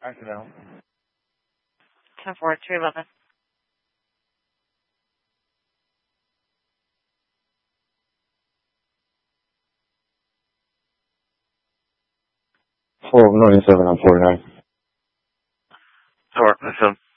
I can help. 10-4-211. $497 on 49. All right, listen.